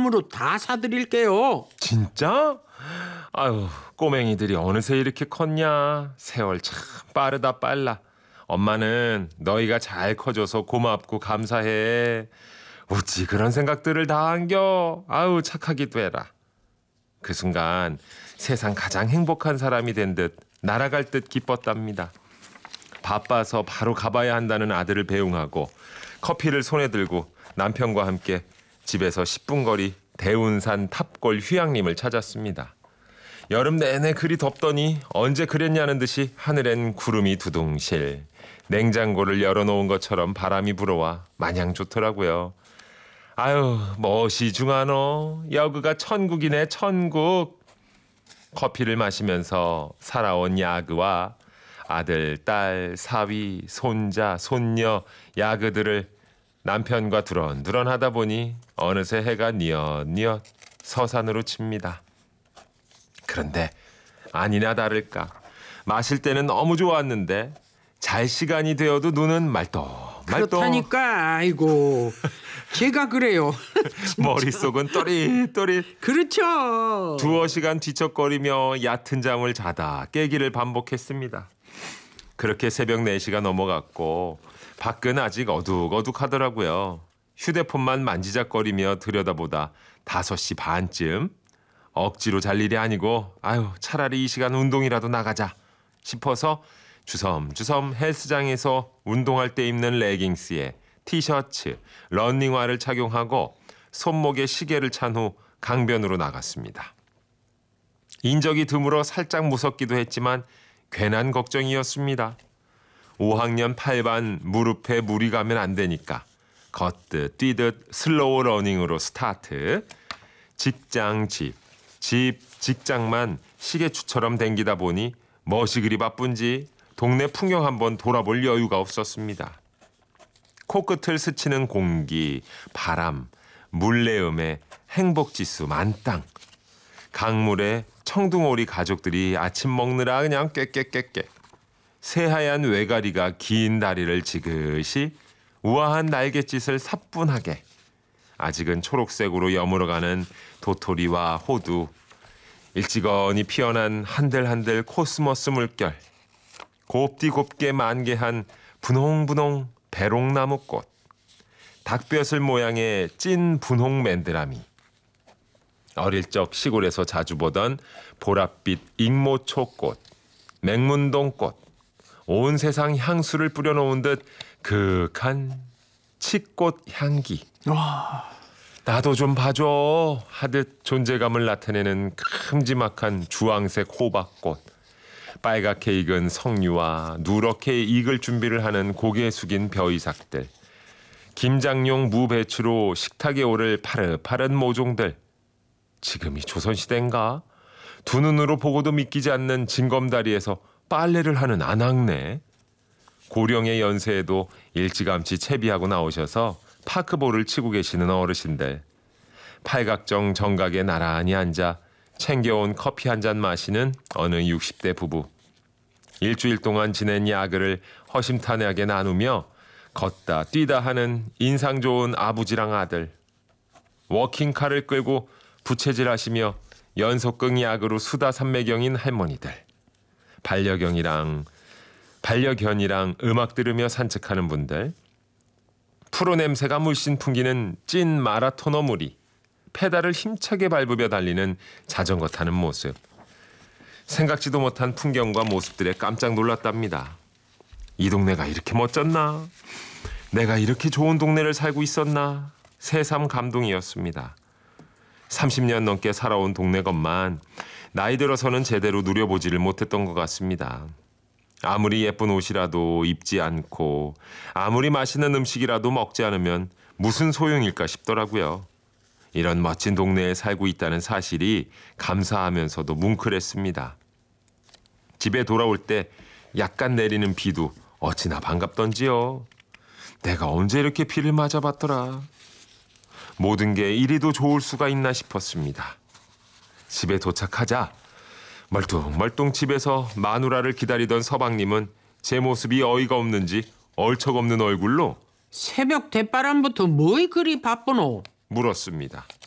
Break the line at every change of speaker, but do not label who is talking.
선물로 다 사드릴게요.
진짜? 아유, 꼬맹이들이 어느새 이렇게 컸냐. 세월 참 빠르다 빨라. 엄마는 너희가 잘 커져서 고맙고 감사해. 어찌 그런 생각들을 다 안겨. 아유, 착하기도 해라. 그 순간 세상 가장 행복한 사람이 된 듯 날아갈 듯 기뻤답니다. 바빠서 바로 가봐야 한다는 아들을 배웅하고 커피를 손에 들고 남편과 함께 집에서 10분 거리 대운산 탑골 휴양림을 찾았습니다. 여름 내내 그리 덥더니 언제 그랬냐는 듯이 하늘엔 구름이 두둥실. 냉장고를 열어놓은 것처럼 바람이 불어와 마냥 좋더라고요. 아유, 멋이 중하노. 여기가 천국이네, 천국. 커피를 마시면서 살아온 야그와 아들, 딸, 사위, 손자, 손녀, 야그들을 남편과 두런두런 하다 보니 어느새 해가 뉘엿뉘엿 서산으로 칩니다. 그런데 아니나 다를까 마실 때는 너무 좋았는데 잘 시간이 되어도 눈은 말똥말똥.
그렇다니까. 아이고, 제가 그래요.
머릿속은 또릿또릿.
그렇죠.
두어 시간 뒤척거리며 얕은 잠을 자다 깨기를 반복했습니다. 그렇게 새벽 4시가 넘어갔고 밖은 아직 어둑어둑하더라고요. 휴대폰만 만지작거리며 들여다보다 5시 반쯤 억지로 잘 일이 아니고 아유, 차라리 이 시간 운동이라도 나가자 싶어서 주섬주섬 헬스장에서 운동할 때 입는 레깅스에 티셔츠, 러닝화를 착용하고 손목에 시계를 찬 후 강변으로 나갔습니다. 인적이 드물어 살짝 무섭기도 했지만 괜한 걱정이었습니다. 5학년 8반 무릎에 물이 가면 안 되니까 걷듯 뛰듯 슬로우 러닝으로 스타트. 직장, 직장만 시계추처럼 댕기다 보니 멋이 그리 바쁜지 동네 풍경 한번 돌아볼 여유가 없었습니다. 코끝을 스치는 공기, 바람, 물내음에 행복지수 만땅. 강물에 청둥오리 가족들이 아침 먹느라 그냥 꾀꾀꾀꾀. 새하얀 외가리가 긴 다리를 지그시 우아한 날갯짓을 사뿐하게. 아직은 초록색으로 여물어가는 도토리와 호두. 일찌감치 피어난 한들한들 코스모스 물결. 곱디 곱게 만개한 분홍분홍 배롱나무꽃. 닭벼슬 모양의 찐 분홍 맨드라미. 어릴 적 시골에서 자주 보던 보랏빛 익모초꽃, 맹문동꽃. 온 세상 향수를 뿌려놓은 듯 그윽한 치꽃 향기.
와,
나도 좀 봐줘 하듯 존재감을 나타내는 큼지막한 주황색 호박꽃. 빨갛게 익은 석류와 누렇게 익을 준비를 하는 고개 숙인 벼이삭들. 김장용 무배추로 식탁에 오를 파릇파릇 모종들. 지금이 조선시대인가? 두 눈으로 보고도 믿기지 않는 징검다리에서 빨래를 하는 아낙네. 고령의 연세에도 일찌감치 채비하고 나오셔서 파크볼을 치고 계시는 어르신들. 팔각정 정각에 나란히 앉아 챙겨온 커피 한 잔 마시는 어느 60대 부부. 일주일 동안 지낸 야근을 허심탄회하게 나누며 걷다 뛰다 하는 인상 좋은 아버지랑 아들. 워킹카를 끌고 부채질하시며 연속극 야구로 수다 삼매경인 할머니들. 반려견이랑 음악 들으며 산책하는 분들. 프로 냄새가 물씬 풍기는 찐 마라토너 무리. 페달을 힘차게 밟으며 달리는 자전거 타는 모습. 생각지도 못한 풍경과 모습들에 깜짝 놀랐답니다. 이 동네가 이렇게 멋졌나? 내가 이렇게 좋은 동네를 살고 있었나? 새삼 감동이었습니다. 30년 넘게 살아온 동네것만 나이 들어서는 제대로 누려보지를 못했던 것 같습니다. 아무리 예쁜 옷이라도 입지 않고 아무리 맛있는 음식이라도 먹지 않으면 무슨 소용일까 싶더라고요. 이런 멋진 동네에 살고 있다는 사실이 감사하면서도 뭉클했습니다. 집에 돌아올 때 약간 내리는 비도 어찌나 반갑던지요. 내가 언제 이렇게 비를 맞아봤더라. 모든 게 이리도 좋을 수가 있나 싶었습니다. 집에 도착하자 멀뚱멀뚱 집에서 마누라를 기다리던 서방님은 제 모습이 어이가 없는지 얼척없는 얼굴로
새벽 대바람부터 뭐이 그리 바쁘노?
물었습니다.